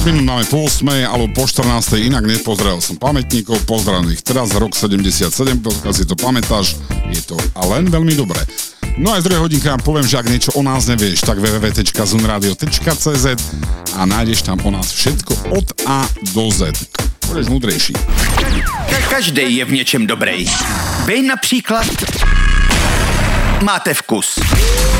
Minút máme po 8, alebo po 14, inak nepozrel som pamätníkov, pozdravených teraz, rok 77, pokiaľ si to pamätáš, je to len veľmi dobré. No aj z druhej hodinky vám poviem, že ak niečo o nás nevieš, tak www.zunradio.cz a nájdeš tam o nás všetko od A do Z. Budeš múdrejší. Každý je v něčem dobrý. Vy například máte vkus.